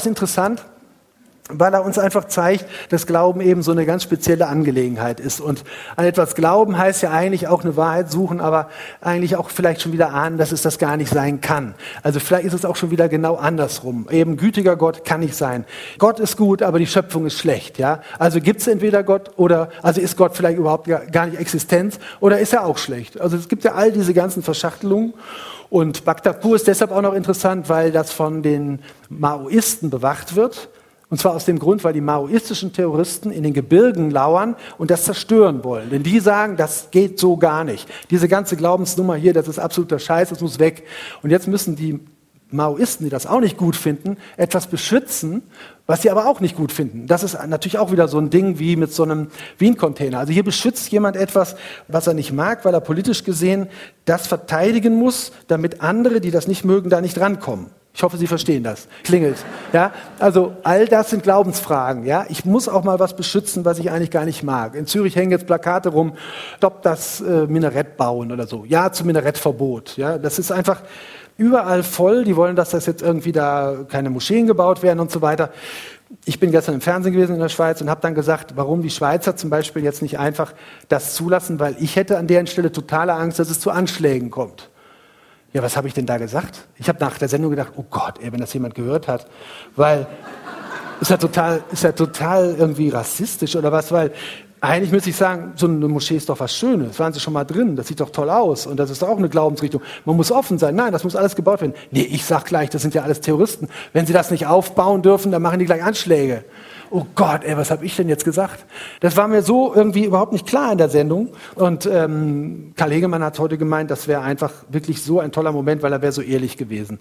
ist interessant, weil er uns einfach zeigt, dass Glauben eben so eine ganz spezielle Angelegenheit ist. Und an etwas glauben heißt ja eigentlich auch eine Wahrheit suchen, aber eigentlich auch vielleicht schon wieder ahnen, dass es das gar nicht sein kann. Also vielleicht ist es auch schon wieder genau andersrum. Eben gütiger Gott kann nicht sein. Gott ist gut, aber die Schöpfung ist schlecht. Ja? Also gibt es entweder Gott oder, also ist Gott vielleicht überhaupt gar nicht Existenz oder ist er auch schlecht? Also es gibt ja all diese ganzen Verschachtelungen. Und Bhaktapur ist deshalb auch noch interessant, weil das von den Maoisten bewacht wird. Und zwar aus dem Grund, weil die maoistischen Terroristen in den Gebirgen lauern und das zerstören wollen. Denn die sagen, das geht so gar nicht. Diese ganze Glaubensnummer hier, das ist absoluter Scheiß, das muss weg. Und jetzt müssen die Maoisten, die das auch nicht gut finden, etwas beschützen, was sie aber auch nicht gut finden. Das ist natürlich auch wieder so ein Ding wie mit so einem Wien-Container. Also hier beschützt jemand etwas, was er nicht mag, weil er politisch gesehen das verteidigen muss, damit andere, die das nicht mögen, da nicht rankommen. Ich hoffe, Sie verstehen das. Klingelt. Ja? Also all das sind Glaubensfragen. Ja? Ich muss auch mal was beschützen, was ich eigentlich gar nicht mag. In Zürich hängen jetzt Plakate rum, stopp das Minarett bauen oder so. Ja zum Minarettverbot. Ja? Das ist einfach überall voll. Die wollen, dass das jetzt irgendwie da keine Moscheen gebaut werden und so weiter. Ich bin gestern im Fernsehen gewesen in der Schweiz und habe dann gesagt, warum die Schweizer zum Beispiel jetzt nicht einfach das zulassen, weil ich hätte an deren Stelle totale Angst, dass es zu Anschlägen kommt. Ja, was habe ich denn da gesagt? Ich habe nach der Sendung gedacht, oh Gott, ey, wenn das jemand gehört hat, weil ist ja total irgendwie rassistisch oder was, weil eigentlich müsste ich sagen, so eine Moschee ist doch was Schönes, waren Sie schon mal drin, das sieht doch toll aus und das ist doch auch eine Glaubensrichtung. Man muss offen sein, nein, das muss alles gebaut werden. Nee, ich sag gleich, das sind ja alles Terroristen. Wenn Sie das nicht aufbauen dürfen, dann machen die gleich Anschläge. Oh Gott, ey, was habe ich denn jetzt gesagt? Das war mir so irgendwie überhaupt nicht klar in der Sendung. Und Karl Hegemann hat heute gemeint, das wäre einfach wirklich so ein toller Moment, weil er wäre so ehrlich gewesen.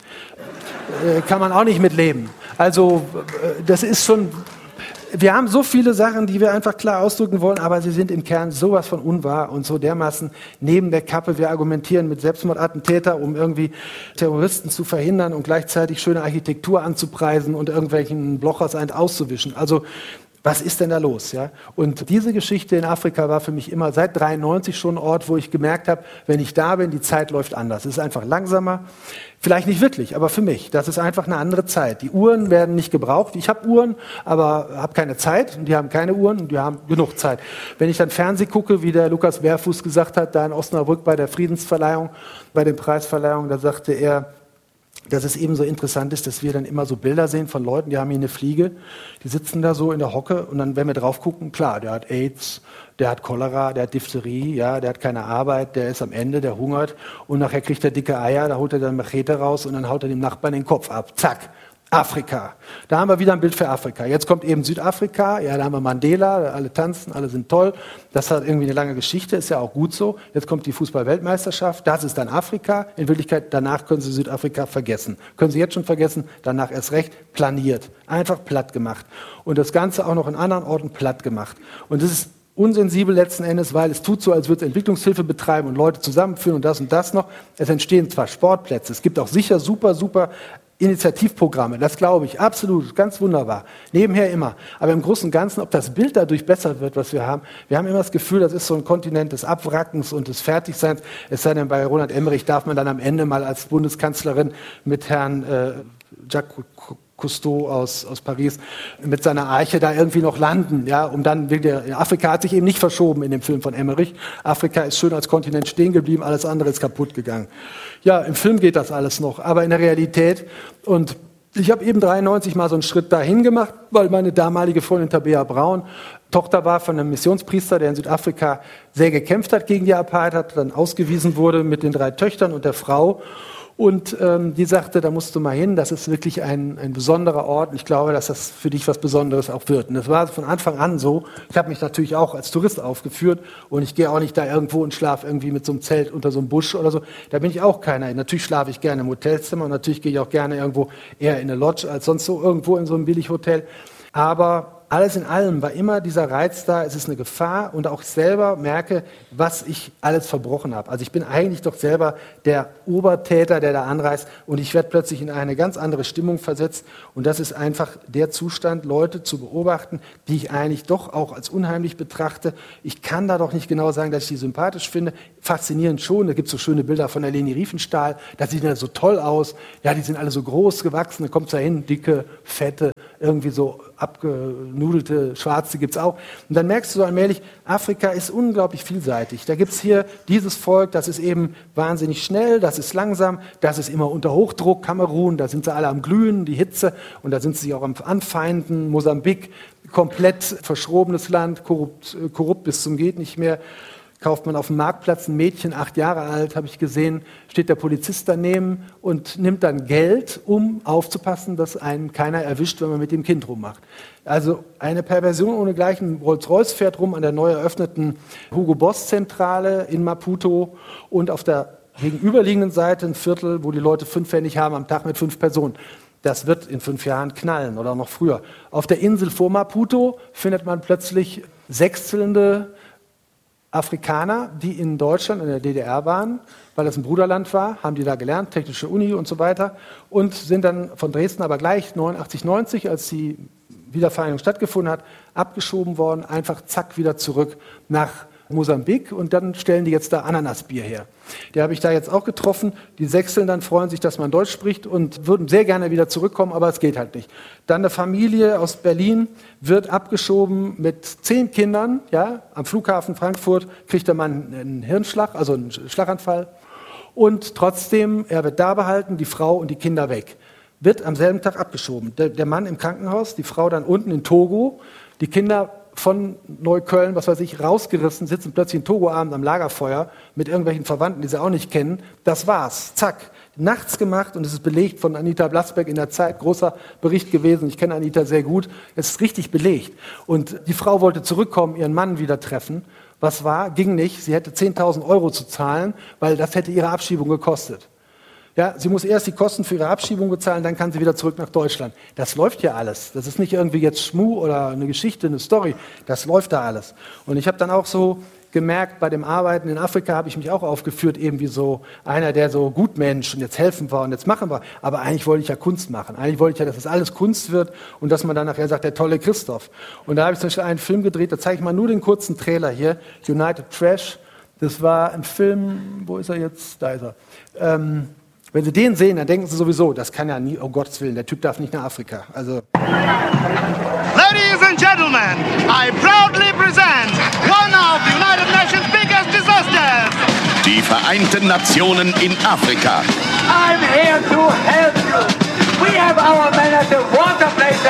Kann man auch nicht mitleben. Also das ist schon... Wir haben so viele Sachen, die wir einfach klar ausdrücken wollen, aber sie sind im Kern sowas von unwahr und so dermaßen neben der Kappe. Wir argumentieren mit Selbstmordattentäter, um irgendwie Terroristen zu verhindern und gleichzeitig schöne Architektur anzupreisen und irgendwelchen Blochers auszuwischen. Also was ist denn da los? Ja? Und diese Geschichte in Afrika war für mich immer seit 1993 schon ein Ort, wo ich gemerkt habe, wenn ich da bin, die Zeit läuft anders. Es ist einfach langsamer. Vielleicht nicht wirklich, aber für mich. Das ist einfach eine andere Zeit. Die Uhren werden nicht gebraucht. Ich habe Uhren, aber habe keine Zeit. Und die haben keine Uhren und die haben genug Zeit. Wenn ich dann Fernsehen gucke, wie der Lukas Bärfuß gesagt hat, da in Osnabrück bei der Friedensverleihung, bei den Preisverleihungen, da sagte er, dass es eben so interessant ist, dass wir dann immer so Bilder sehen von Leuten, die haben hier eine Fliege, die sitzen da so in der Hocke und dann, wenn wir drauf gucken, klar, der hat AIDS, der hat Cholera, der hat Diphtherie, ja, der hat keine Arbeit, der ist am Ende, der hungert und nachher kriegt er dicke Eier, da holt er dann Machete raus und dann haut er dem Nachbarn den Kopf ab. Zack. Afrika. Da haben wir wieder ein Bild für Afrika. Jetzt kommt eben Südafrika, ja, da haben wir Mandela, alle tanzen, alle sind toll. Das hat irgendwie eine lange Geschichte, ist ja auch gut so. Jetzt kommt die Fußball-Weltmeisterschaft, das ist dann Afrika. In Wirklichkeit, danach können Sie Südafrika vergessen. Können Sie jetzt schon vergessen, danach erst recht, planiert. Einfach platt gemacht. Und das Ganze auch noch in anderen Orten platt gemacht. Und das ist unsensibel letzten Endes, weil es tut so, als würde es Entwicklungshilfe betreiben und Leute zusammenführen und das noch. Es entstehen zwar Sportplätze, es gibt auch sicher super Initiativprogramme, das glaube ich, absolut, ganz wunderbar, nebenher immer. Aber im Großen und Ganzen, ob das Bild dadurch besser wird, was wir haben immer das Gefühl, das ist so ein Kontinent des Abwrackens und des Fertigseins, es sei denn, bei Roland Emmerich darf man dann am Ende mal als Bundeskanzlerin mit Herrn Jacques Cousteau aus Paris mit seiner Arche da irgendwie noch landen, ja, um dann Afrika hat sich eben nicht verschoben in dem Film von Emmerich. Afrika ist schön als Kontinent stehen geblieben, alles andere ist kaputt gegangen. Ja, im Film geht das alles noch, aber in der Realität und ich habe eben 1993 mal so einen Schritt dahin gemacht, weil meine damalige Freundin Tabea Braun Tochter war von einem Missionspriester, der in Südafrika sehr gekämpft hat gegen die Apartheid, dann ausgewiesen wurde mit den 3 Töchtern und der Frau. Und die sagte, da musst du mal hin, das ist wirklich ein besonderer Ort. Und ich glaube, dass das für dich was Besonderes auch wird. Und das war von Anfang an so. Ich habe mich natürlich auch als Tourist aufgeführt und ich gehe auch nicht da irgendwo und schlafe irgendwie mit so einem Zelt unter so einem Busch oder so. Da bin ich auch keiner. Natürlich schlafe ich gerne im Hotelzimmer und natürlich gehe ich auch gerne irgendwo eher in eine Lodge als sonst so irgendwo in so einem Billighotel. Aber alles in allem war immer dieser Reiz da, es ist eine Gefahr und auch ich selber merke, was ich alles verbrochen habe. Also ich bin eigentlich doch selber der Obertäter, der da anreist und ich werde plötzlich in eine ganz andere Stimmung versetzt und das ist einfach der Zustand, Leute zu beobachten, die ich eigentlich doch auch als unheimlich betrachte. Ich kann da doch nicht genau sagen, dass ich die sympathisch finde. Faszinierend schon, da gibt es so schöne Bilder von der Leni Riefenstahl, das sieht ja so toll aus, ja, die sind alle so groß gewachsen, da kommt es da hin, dicke, fette, irgendwie so abgenudelte Schwarze gibt's auch. Und dann merkst du so allmählich, Afrika ist unglaublich vielseitig. Da gibt's hier dieses Volk, das ist eben wahnsinnig schnell, das ist langsam, das ist immer unter Hochdruck. Kamerun, da sind sie alle am Glühen, die Hitze, und da sind sie sich auch am Anfeinden. Mosambik, komplett verschrobenes Land, korrupt bis zum geht nicht mehr. Kauft man auf dem Marktplatz ein Mädchen, 8 Jahre alt, habe ich gesehen, steht der Polizist daneben und nimmt dann Geld, um aufzupassen, dass einen keiner erwischt, wenn man mit dem Kind rummacht. Also eine Perversion ohnegleichen. Rolls-Royce fährt rum an der neu eröffneten Hugo-Boss-Zentrale in Maputo und auf der gegenüberliegenden Seite ein Viertel, wo die Leute 5 Pfennig haben am Tag mit 5 Personen. Das wird in 5 Jahren knallen oder noch früher. Auf der Insel vor Maputo findet man plötzlich sechszelnde Afrikaner, die in Deutschland, in der DDR waren, weil das ein Bruderland war, haben die da gelernt, Technische Uni und so weiter, und sind dann von Dresden aber gleich 89, 90, als die Wiedervereinigung stattgefunden hat, abgeschoben worden, einfach zack wieder zurück nach Mosambik und dann stellen die jetzt da Ananasbier her. Die habe ich da jetzt auch getroffen. Die Sechseln dann freuen sich, dass man Deutsch spricht und würden sehr gerne wieder zurückkommen, aber es geht halt nicht. Dann eine Familie aus Berlin wird abgeschoben mit 10 Kindern, ja, am Flughafen Frankfurt kriegt der Mann einen Hirnschlag, also einen Schlaganfall und trotzdem, er wird da behalten, die Frau und die Kinder weg. Wird am selben Tag abgeschoben. Der Mann im Krankenhaus, die Frau dann unten in Togo, die Kinder von Neukölln, was weiß ich, rausgerissen, sitzen plötzlich in Togo abends am Lagerfeuer mit irgendwelchen Verwandten, die sie auch nicht kennen. Das war's. Zack. Nachts gemacht und es ist belegt von Anita Blasberg in der Zeit. Großer Bericht gewesen. Ich kenne Anita sehr gut. Es ist richtig belegt. Und die Frau wollte zurückkommen, ihren Mann wieder treffen. Was war? Ging nicht. Sie hätte 10.000 Euro zu zahlen, weil das hätte ihre Abschiebung gekostet. Ja, sie muss erst die Kosten für ihre Abschiebung bezahlen, dann kann sie wieder zurück nach Deutschland. Das läuft ja alles. Das ist nicht irgendwie jetzt Schmuh oder eine Geschichte, eine Story. Das läuft da alles. Und ich habe dann auch so gemerkt, bei dem Arbeiten in Afrika habe ich mich auch aufgeführt, eben wie so einer, der so Gutmensch und jetzt helfen wir und jetzt machen wir. Aber eigentlich wollte ich ja Kunst machen. Eigentlich wollte ich ja, dass das alles Kunst wird und dass man dann nachher sagt, der tolle Christoph. Und da habe ich zum Beispiel einen Film gedreht, da zeige ich mal nur den kurzen Trailer hier, United Trash. Das war ein Film, wo ist er jetzt? Da ist er. Wenn Sie den sehen, dann denken Sie sowieso, das kann ja nie, oh Gottes Willen, der Typ darf nicht nach Afrika. Also. Ladies and gentlemen, I proudly present one of the United Nations biggest disasters. Die Vereinten Nationen in Afrika. I'm here to help you. We have our men at the water places.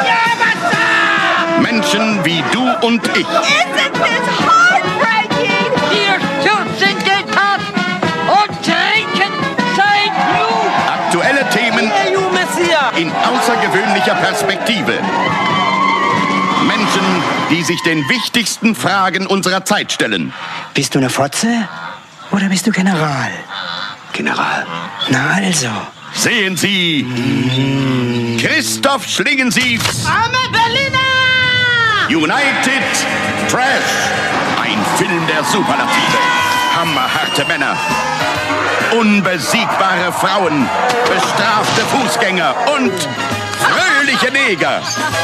Menschen wie du und ich. Isn't this heartbreaking? Wir stürzen den Tag und trinken sein Blut. Aktuelle Themen in außergewöhnlicher Perspektive. Menschen, die sich den wichtigsten Fragen unserer Zeit stellen. Bist du eine Fotze oder bist du General? General. Na also. Sehen Sie Christoph Schlingensiefs United Trash. Ein Film der Superlative. Hammerharte Männer. Unbesiegbare Frauen. Bestrafte Fußgänger und fröhliche Neger.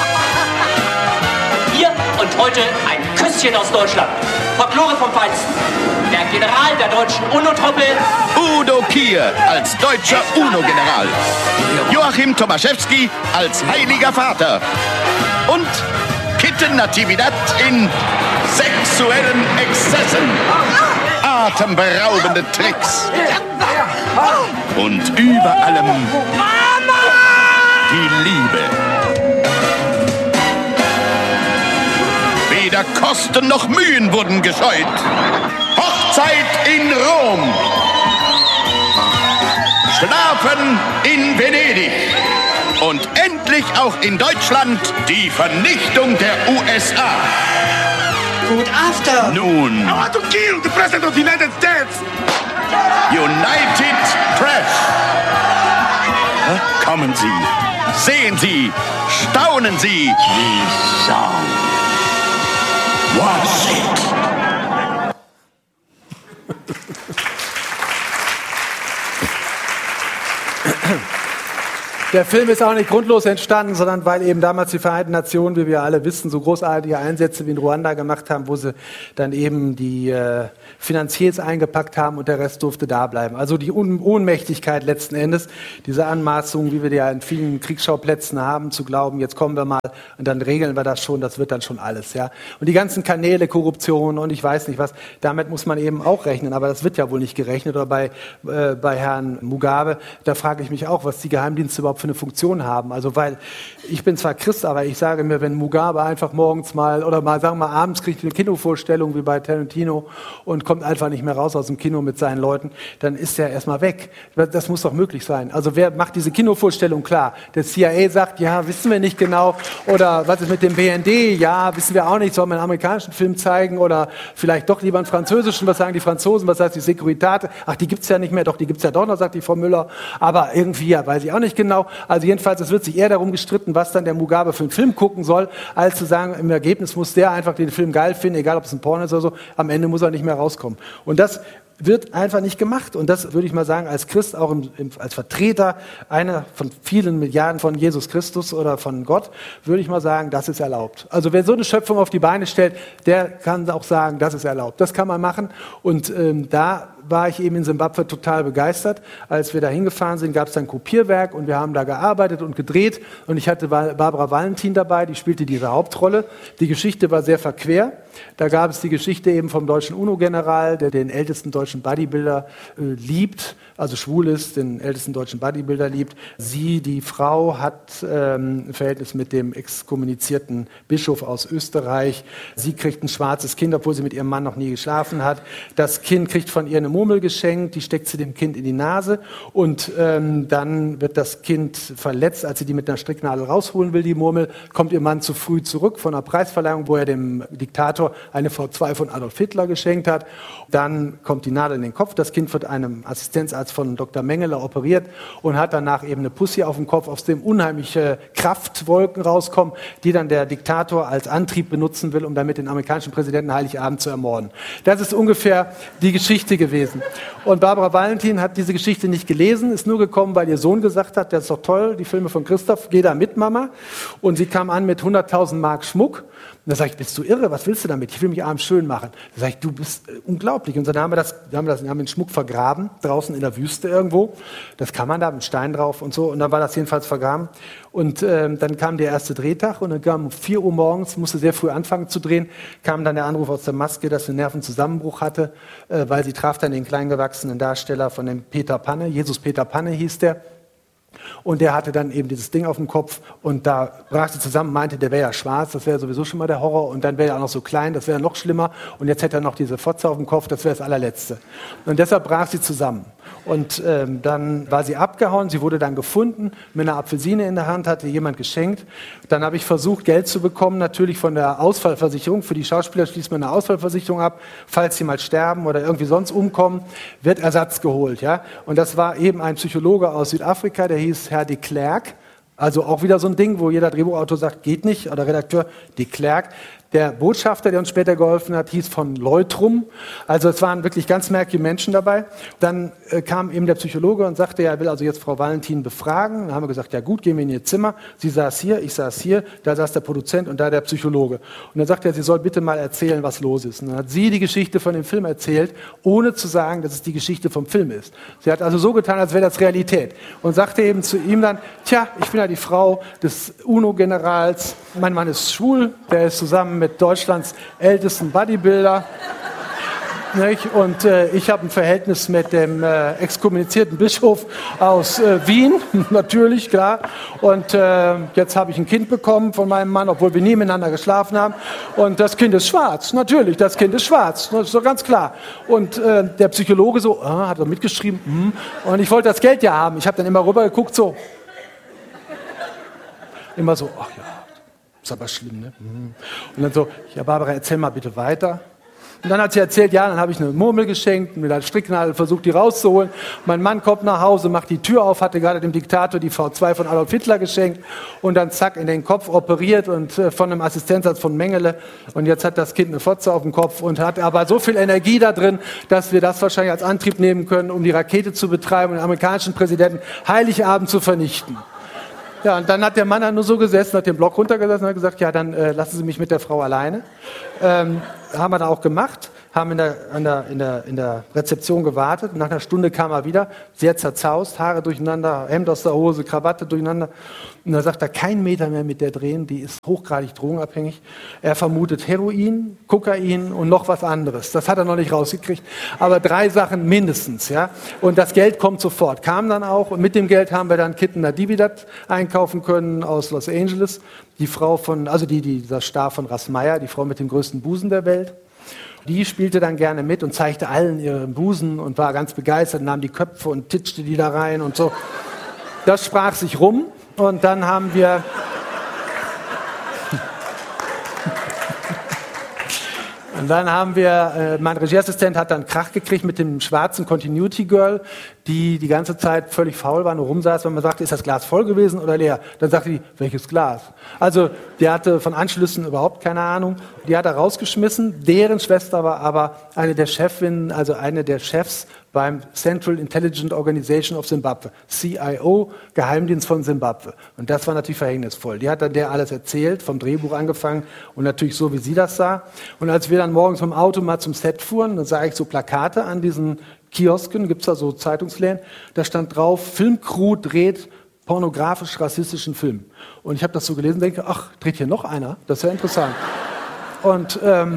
Hier und heute ein Küsschen aus Deutschland. Folklore vom Feinsten. Der General der deutschen UNO-Truppe. Udo Kier als deutscher UNO-General. Joachim Tomaszewski als Heiliger Vater. Und Kitten Natividad in sexuellen Exzessen. Atemberaubende Tricks. Und über allem die Liebe. Weder Kosten noch Mühen wurden gescheut. Hochzeit in Rom. Schlafen in Venedig. Und endlich auch in Deutschland die Vernichtung der USA. Good after. Nun. I want to kill the President of the United States. United Trash. Kommen Sie, sehen Sie, staunen Sie. Die Song. Watch it. Der Film ist auch nicht grundlos entstanden, sondern weil eben damals die Vereinten Nationen, wie wir alle wissen, so großartige Einsätze wie in Ruanda gemacht haben, wo sie dann eben die Finanziers eingepackt haben und der Rest durfte da bleiben. Also die Ohnmächtigkeit letzten Endes, diese Anmaßung, wie wir die ja in vielen Kriegsschauplätzen haben, zu glauben, jetzt kommen wir mal und dann regeln wir das schon, das wird dann schon alles. Ja. Und die ganzen Kanäle, Korruption und ich weiß nicht was, damit muss man eben auch rechnen, aber das wird ja wohl nicht gerechnet. Oder bei Herrn Mugabe, da frage ich mich auch, was die Geheimdienste überhaupt für eine Funktion haben. Also weil, ich bin zwar Christ, aber ich sage mir, wenn Mugabe einfach morgens mal, oder mal, sagen wir mal, abends kriegt eine Kinovorstellung wie bei Tarantino und kommt einfach nicht mehr raus aus dem Kino mit seinen Leuten, dann ist er erstmal weg. Das muss doch möglich sein. Also wer macht diese Kinovorstellung klar? Der CIA sagt, ja, wissen wir nicht genau. Oder was ist mit dem BND? Ja, wissen wir auch nicht. Sollen wir einen amerikanischen Film zeigen? Oder vielleicht doch lieber einen französischen? Was sagen die Franzosen? Was heißt die Securitate? Ach, die gibt's ja nicht mehr. Doch, die gibt's ja doch noch, sagt die Frau Müller. Aber irgendwie, ja, weiß ich auch nicht genau. Also jedenfalls, es wird sich eher darum gestritten, was dann der Mugabe für einen Film gucken soll, als zu sagen, im Ergebnis muss der einfach den Film geil finden, egal ob es ein Porno ist oder so, am Ende muss er nicht mehr rauskommen. Und das wird einfach nicht gemacht. Und das würde ich mal sagen, als Christ, auch als Vertreter einer von vielen Milliarden von Jesus Christus oder von Gott, würde ich mal sagen, das ist erlaubt. Also wer so eine Schöpfung auf die Beine stellt, der kann auch sagen, das ist erlaubt. Das kann man machen. Und da war ich eben in Simbabwe total begeistert. Als wir da hingefahren sind, gab es ein Kopierwerk und wir haben da gearbeitet und gedreht. Und ich hatte Barbara Valentin dabei, die spielte diese Hauptrolle. Die Geschichte war sehr verquer. Da gab es die Geschichte eben vom deutschen UNO-General, der den ältesten deutschen Bodybuilder liebt, also schwul ist, den ältesten deutschen Bodybuilder liebt. Sie, die Frau, hat ein Verhältnis mit dem exkommunizierten Bischof aus Österreich. Sie kriegt ein schwarzes Kind, obwohl sie mit ihrem Mann noch nie geschlafen hat. Das Kind kriegt von ihr eine Murmel geschenkt, die steckt sie dem Kind in die Nase und dann wird das Kind verletzt, als sie die mit einer Stricknadel rausholen will, die Murmel, kommt ihr Mann zu früh zurück von einer Preisverleihung, wo er dem Diktator eine V2 von Adolf Hitler geschenkt hat. Dann kommt die Nadel in den Kopf, das Kind wird einem Assistenzarzt von Dr. Mengele operiert und hat danach eben eine Pussy auf dem Kopf, aus dem unheimliche Kraftwolken rauskommen, die dann der Diktator als Antrieb benutzen will, um damit den amerikanischen Präsidenten Heiligabend zu ermorden. Das ist ungefähr die Geschichte gewesen. Und Barbara Valentin hat diese Geschichte nicht gelesen, ist nur gekommen, weil ihr Sohn gesagt hat, das ist doch toll, die Filme von Christoph, geh da mit, Mama. Und sie kam an mit 100.000 Mark Schmuck. Und da sage ich, bist du irre, was willst du damit? Ich will mich abends schön machen. Da sage ich, du bist unglaublich. Und dann haben wir den Schmuck vergraben, draußen in der Wüste irgendwo. Das kann man da, mit Stein drauf und so. Und dann war das jedenfalls vergraben. Und dann kam der erste Drehtag und dann kam um 4 Uhr morgens, musste sehr früh anfangen zu drehen, kam dann der Anruf aus der Maske, dass sie einen Nervenzusammenbruch hatte, weil sie traf dann den kleingewachsenen Darsteller von dem Peter Panne, Jesus Peter Panne hieß der. Und der hatte dann eben dieses Ding auf dem Kopf und da brach sie zusammen, meinte, der wäre ja schwarz, das wäre sowieso schon mal der Horror und dann wäre er auch noch so klein, das wäre noch schlimmer und jetzt hätte er noch diese Fotze auf dem Kopf, das wäre das allerletzte. Und deshalb brach sie zusammen. Und dann war sie abgehauen, sie wurde dann gefunden, mit einer Apfelsine in der Hand, hatte jemand geschenkt. Dann habe ich versucht, Geld zu bekommen, natürlich von der Ausfallversicherung. Für die Schauspieler schließt man eine Ausfallversicherung ab, falls sie mal sterben oder irgendwie sonst umkommen, wird Ersatz geholt. Ja? Und das war eben ein Psychologe aus Südafrika, der hieß Herr de Klerk. Also auch wieder so ein Ding, wo jeder Drehbuchautor sagt, geht nicht, oder Redakteur, de Klerk. Der Botschafter, der uns später geholfen hat, hieß von Leutrum. Also es waren wirklich ganz merkwürdige Menschen dabei. Dann kam eben der Psychologe und sagte, er will also jetzt Frau Valentin befragen. Dann haben wir gesagt, ja gut, gehen wir in ihr Zimmer. Sie saß hier, ich saß hier, da saß der Produzent und da der Psychologe. Und dann sagte er, sie soll bitte mal erzählen, was los ist. Und dann hat sie die Geschichte von dem Film erzählt, ohne zu sagen, dass es die Geschichte vom Film ist. Sie hat also so getan, als wäre das Realität. Und sagte eben zu ihm dann, tja, ich bin ja die Frau des UNO-Generals. Mein Mann ist schwul, der ist zusammen mit Deutschlands ältesten Bodybuilder. Nicht? Und ich habe ein Verhältnis mit dem exkommunizierten Bischof aus Wien, natürlich, klar. Und jetzt habe ich ein Kind bekommen von meinem Mann, obwohl wir nie miteinander geschlafen haben. Und das Kind ist schwarz, natürlich, das Kind ist schwarz, das ist doch ganz klar. Und der Psychologe so, hat er mitgeschrieben, und ich wollte das Geld ja haben. Ich habe dann immer rüber geguckt, so. Immer so, ach ja. Ist aber schlimm, ne? Und dann so, ja Barbara, erzähl mal bitte weiter. Und dann hat sie erzählt, ja, dann habe ich eine Murmel geschenkt, mit einer Stricknadel versucht, die rauszuholen. Mein Mann kommt nach Hause, macht die Tür auf, hatte gerade dem Diktator die V2 von Adolf Hitler geschenkt und dann zack, in den Kopf operiert und von einem Assistenzarzt von Mengele. Und jetzt hat das Kind eine Fotze auf dem Kopf und hat aber so viel Energie da drin, dass wir das wahrscheinlich als Antrieb nehmen können, um die Rakete zu betreiben und den amerikanischen Präsidenten Heiligabend zu vernichten. Ja, und dann hat der Mann dann nur so gesessen, hat den Block runtergesessen und hat gesagt, ja, dann lassen Sie mich mit der Frau alleine. Haben wir dann auch gemacht, haben in der Rezeption gewartet. Nach einer Stunde kam er wieder, sehr zerzaust, Haare durcheinander, Hemd aus der Hose, Krawatte durcheinander. Und dann sagt er, kein Meter mehr mit der drehen, die ist hochgradig drogenabhängig. Er vermutet Heroin, Kokain und noch was anderes. Das hat er noch nicht rausgekriegt. Aber 3 Sachen mindestens, ja. Und das Geld kommt sofort. Kam dann auch. Und mit dem Geld haben wir dann Kitten Nadividat einkaufen können aus Los Angeles. Die Frau von, also dieser Star von Ras Meyer, die Frau mit dem größten Busen der Welt. Die spielte dann gerne mit und zeigte allen ihren Busen und war ganz begeistert, nahm die Köpfe und titschte die da rein und so. Das sprach sich rum. Und dann haben wir mein Regieassistent hat dann Krach gekriegt mit dem schwarzen Continuity Girl, die die ganze Zeit völlig faul war, nur rumsaß, wenn man sagte, ist das Glas voll gewesen oder leer? Dann sagte die, welches Glas? Also die hatte von Anschlüssen überhaupt keine Ahnung. Die hat er rausgeschmissen. Deren Schwester war aber eine der Chefinnen, also eine der Chefs beim Central Intelligence Organization of Zimbabwe, CIO, Geheimdienst von Zimbabwe. Und das war natürlich verhängnisvoll. Die hat dann der alles erzählt, vom Drehbuch angefangen und natürlich so, wie sie das sah. Und als wir dann morgens mit dem Auto mal zum Set fuhren, dann sah ich so Plakate an diesen Kiosken, gibt's da so Zeitungsläden, da stand drauf, Filmcrew dreht pornografisch-rassistischen Film. Und ich habe das so gelesen und denke, ach, dreht hier noch einer? Das ist ja interessant. Und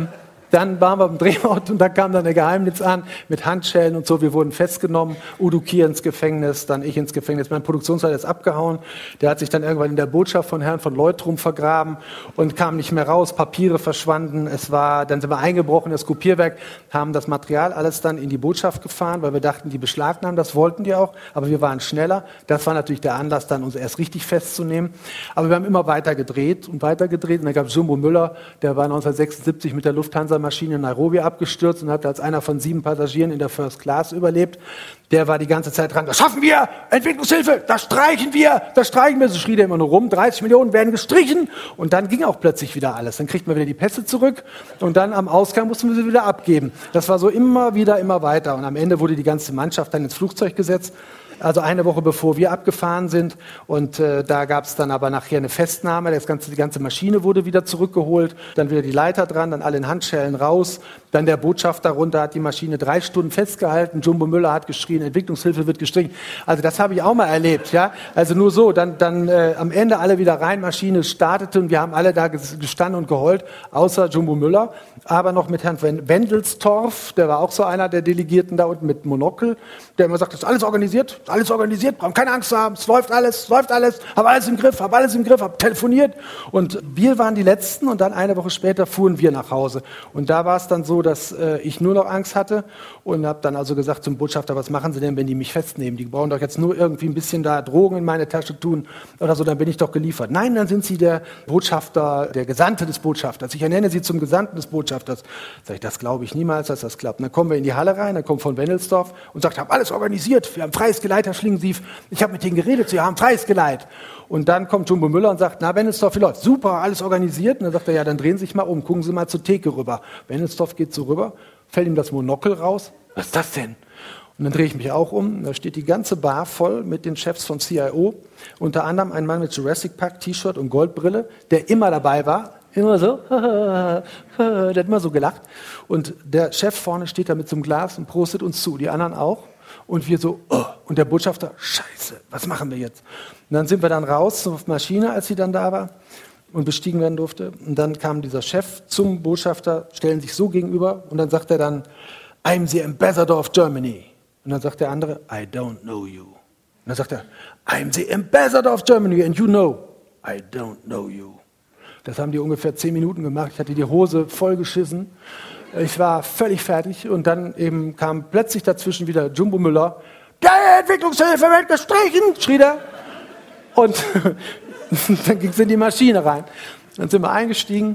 dann waren wir am Drehort und da kam dann der Geheimdienst an mit Handschellen und so. Wir wurden festgenommen, Udo Kier ins Gefängnis, dann ich ins Gefängnis. Mein Produktionsleiter ist abgehauen. Der hat sich dann irgendwann in der Botschaft von Herrn von Leutrum vergraben und kam nicht mehr raus. Papiere verschwanden. Dann sind wir eingebrochen in das Kopierwerk, haben das Material alles dann in die Botschaft gefahren, weil wir dachten, die beschlagnahmen, das wollten die auch. Aber wir waren schneller. Das war natürlich der Anlass, dann uns erst richtig festzunehmen. Aber wir haben immer weiter gedreht. Und dann gab es Jumbo Müller, der war 1976 mit der Lufthansa Maschine in Nairobi abgestürzt und hat als einer von 7 Passagieren in der First Class überlebt. Der war die ganze Zeit dran, das schaffen wir, Entwicklungshilfe, das streichen wir, so schrie der immer nur rum, 30 Millionen werden gestrichen und dann ging auch plötzlich wieder alles. Dann kriegten wir wieder die Pässe zurück und dann am Ausgang mussten wir sie wieder abgeben. Das war so immer weiter und am Ende wurde die ganze Mannschaft dann ins Flugzeug gesetzt. Also eine Woche bevor wir abgefahren sind und da gab es dann aber nachher eine Festnahme, die ganze Maschine wurde wieder zurückgeholt, dann wieder die Leiter dran, dann alle in Handschellen raus, dann der Botschafter runter, hat die Maschine 3 Stunden festgehalten, Jumbo Müller hat geschrien, Entwicklungshilfe wird gestrichen. Also das habe ich auch mal erlebt, ja. Also nur so, dann am Ende alle wieder rein, Maschine startete und wir haben alle da gestanden und geheult, außer Jumbo Müller, aber noch mit Herrn Wendelstorff, der war auch so einer der Delegierten da unten mit Monokel, der immer sagt, das ist alles organisiert, brauchen keine Angst zu haben, es läuft alles, hab alles im Griff, hab telefoniert. Und wir waren die Letzten und dann eine Woche später fuhren wir nach Hause. Und da war es dann so, dass ich nur noch Angst hatte und habe dann also gesagt zum Botschafter, was machen Sie denn, wenn die mich festnehmen? Die brauchen doch jetzt nur irgendwie ein bisschen da Drogen in meine Tasche tun oder so, dann bin ich doch geliefert. Nein, dann sind Sie der Botschafter, der Gesandte des Botschafters. Ich ernenne Sie zum Gesandten des Botschafters. Sag ich, das glaube ich niemals, dass das klappt. Und dann kommen wir in die Halle rein, dann kommt von Wendelsdorf und sagt, ich habe alles organisiert, wir haben freies Geleit, Herr Schlingensief, ich habe mit denen geredet, sie haben freies Geleit. Und dann kommt Jumbo Müller und sagt, na, Wendelsdorf, wie läuft's? Super, alles organisiert. Und dann sagt er, ja, dann drehen Sie sich mal um, gucken Sie mal zur Theke rüber. Wendelsdorf geht so rüber, fällt ihm das Monokel raus. Was ist das denn? Und dann drehe ich mich auch um, da steht die ganze Bar voll mit den Chefs von CIO, unter anderem ein Mann mit Jurassic Park T-Shirt und Goldbrille, der immer dabei war, immer so, der hat immer so gelacht. Und der Chef vorne steht da mit so einem Glas und prostet uns zu, die anderen auch. Und wir so, oh. Und der Botschafter, scheiße, was machen wir jetzt? Und dann sind wir dann raus zur Maschine, als sie dann da war und bestiegen werden durfte. Und dann kam dieser Chef zum Botschafter, stellen sich so gegenüber und dann sagt er dann, I'm the Ambassador of Germany. Und dann sagt der andere, I don't know you. Und dann sagt er, I'm the Ambassador of Germany and you know, I don't know you. Das haben die ungefähr 10 Minuten gemacht. Ich hatte die Hose voll geschissen. Ich war völlig fertig und dann eben kam plötzlich dazwischen wieder Jumbo Müller. Die Entwicklungshilfe wird gestrichen, schrie der. Und dann ging es in die Maschine rein. Dann sind wir eingestiegen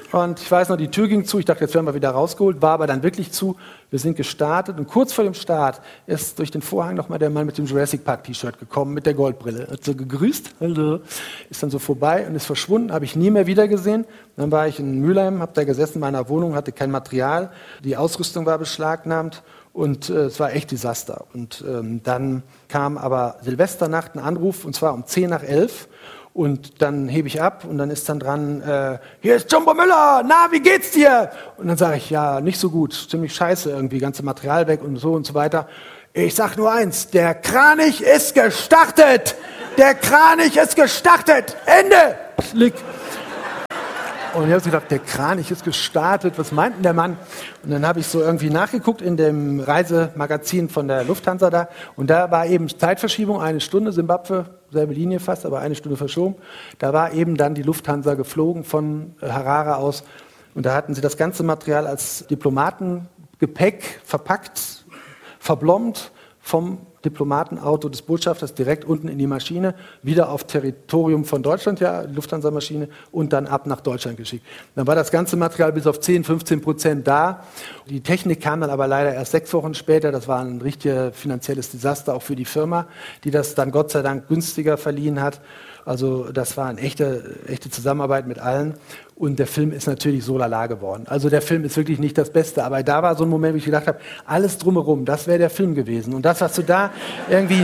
Und ich weiß noch, die Tür ging zu. Ich dachte, jetzt werden wir wieder rausgeholt. War aber dann wirklich zu. Wir sind gestartet. Und kurz vor dem Start ist durch den Vorhang nochmal der Mann mit dem Jurassic Park T-Shirt gekommen, mit der Goldbrille. Hat so gegrüßt. Hallo. Ist dann so vorbei und ist verschwunden. Habe ich nie mehr wieder gesehen. Dann war ich in Mülheim, habe da gesessen in meiner Wohnung, hatte kein Material. Die Ausrüstung war beschlagnahmt. Und es war echt Desaster. Und dann kam aber Silvesternacht ein Anruf, und zwar um 10:10. Und dann hebe ich ab und dann ist dann dran, hier ist Jumbo Müller, na, wie geht's dir? Und dann sage ich, ja, nicht so gut, ziemlich scheiße irgendwie, ganze Material weg und so weiter. Ich sag nur eins, der Kranich ist gestartet! Der Kranich ist gestartet! Ende! Klick. Und ich habe gedacht, der Kranich ist gestartet, was meint denn der Mann? Und dann habe ich so irgendwie nachgeguckt in dem Reisemagazin von der Lufthansa da. Und da war eben Zeitverschiebung, 1 Stunde, Simbabwe, selbe Linie fast, aber 1 Stunde verschoben. Da war eben dann die Lufthansa geflogen von Harare aus. Und da hatten sie das ganze Material als Diplomatengepäck verpackt, verblombt, vom Diplomatenauto des Botschafters direkt unten in die Maschine, wieder auf Territorium von Deutschland, ja, die Lufthansa-Maschine, und dann ab nach Deutschland geschickt. Dann war das ganze Material bis auf 10-15% da. Die Technik kam dann aber leider erst 6 Wochen später. Das war ein richtiges finanzielles Desaster, auch für die Firma, die das dann Gott sei Dank günstiger verliehen hat. Also das war eine echte Zusammenarbeit mit allen. Und der Film ist natürlich so lala geworden. Also der Film ist wirklich nicht das Beste. Aber da war so ein Moment, wo ich gedacht habe, alles drumherum, das wäre der Film gewesen. Und das, was du da irgendwie...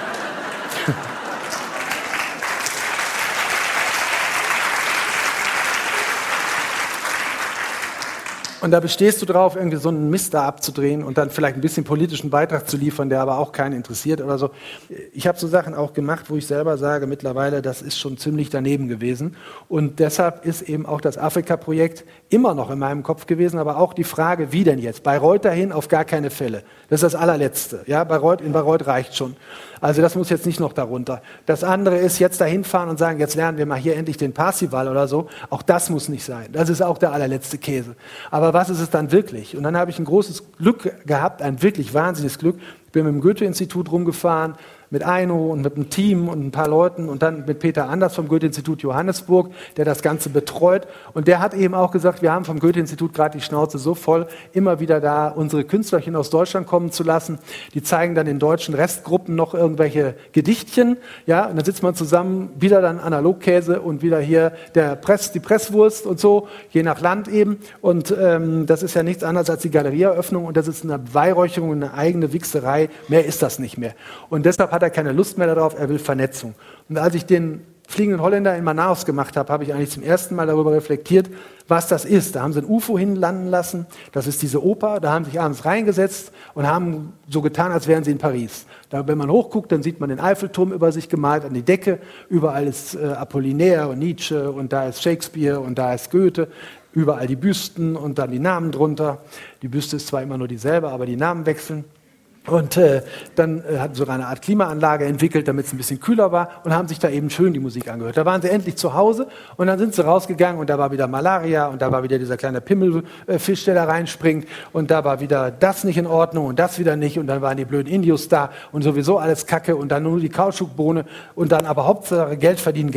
Und da bestehst du drauf, irgendwie so einen Mist da abzudrehen und dann vielleicht ein bisschen politischen Beitrag zu liefern, der aber auch keinen interessiert oder so. Ich habe so Sachen auch gemacht, wo ich selber sage, mittlerweile, das ist schon ziemlich daneben gewesen. Und deshalb ist eben auch das Afrika-Projekt immer noch in meinem Kopf gewesen, aber auch die Frage, wie denn jetzt? Bayreuth dahin auf gar keine Fälle. Das ist das allerletzte. Ja, in Bayreuth reicht schon. Also das muss jetzt nicht noch darunter. Das andere ist, jetzt dahin fahren und sagen, jetzt lernen wir mal hier endlich den Parsival oder so. Auch das muss nicht sein. Das ist auch der allerletzte Käse. Aber was ist es dann wirklich? Und dann habe ich ein großes Glück gehabt, ein wirklich wahnsinniges Glück. Ich bin mit dem Goethe-Institut rumgefahren, mit Eino und mit einem Team und ein paar Leuten und dann mit Peter Anders vom Goethe-Institut Johannesburg, der das Ganze betreut. Und der hat eben auch gesagt, wir haben vom Goethe-Institut gerade die Schnauze so voll, immer wieder da unsere Künstlerchen aus Deutschland kommen zu lassen. Die zeigen dann in deutschen Restgruppen noch irgendwelche Gedichtchen. Ja, und dann sitzt man zusammen, wieder dann Analogkäse und wieder hier die Presswurst und so, je nach Land eben. Und das ist ja nichts anderes als die Galerieeröffnung und das ist eine Weihräucherung, eine eigene Wichserei. Mehr ist das nicht mehr. Und deshalb hat er keine Lust mehr darauf, er will Vernetzung. Und als ich den Fliegenden Holländer in Manaus gemacht habe, habe ich eigentlich zum ersten Mal darüber reflektiert, was das ist. Da haben sie ein UFO hinlanden lassen, das ist diese Oper, da haben sie sich abends reingesetzt und haben so getan, als wären sie in Paris. Da, wenn man hochguckt, dann sieht man den Eiffelturm über sich gemalt an die Decke, überall ist Apollinaire und Nietzsche und da ist Shakespeare und da ist Goethe, überall die Büsten und dann die Namen drunter. Die Büste ist zwar immer nur dieselbe, aber die Namen wechseln. Und dann hatten sie sogar eine Art Klimaanlage entwickelt, damit es ein bisschen kühler war und haben sich da eben schön die Musik angehört. Da waren sie endlich zu Hause und dann sind sie rausgegangen und da war wieder Malaria und da war wieder dieser kleine Pimmelfisch, der da reinspringt und da war wieder das nicht in Ordnung und das wieder nicht und dann waren die blöden Indios da und sowieso alles Kacke und dann nur die Kautschukbohne und dann aber Hauptsache Geld verdienen.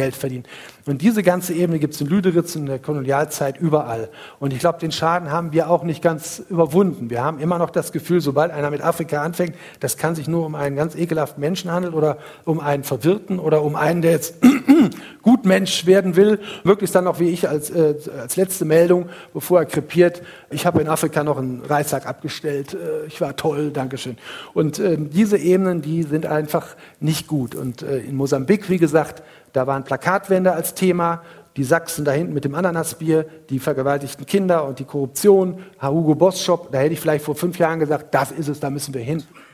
Und diese ganze Ebene gibt es in Lüderitz in der Kolonialzeit überall. Und ich glaube, den Schaden haben wir auch nicht ganz überwunden. Wir haben immer noch das Gefühl, sobald einer mit Afrika anfängt, das kann sich nur um einen ganz ekelhaften Menschen handeln oder um einen Verwirrten oder um einen, der jetzt Gutmensch werden will. Möglichst dann noch wie ich als letzte Meldung, bevor er krepiert, ich habe in Afrika noch einen Reissack abgestellt, ich war toll, Dankeschön. Und diese Ebenen, die sind einfach nicht gut. Und in Mosambik, wie gesagt, da waren Plakatwände als Thema, die Sachsen da hinten mit dem Ananasbier, die vergewaltigten Kinder und die Korruption, Hugo Boss Shop, da hätte ich vielleicht vor 5 Jahren gesagt, das ist es, da müssen wir hin.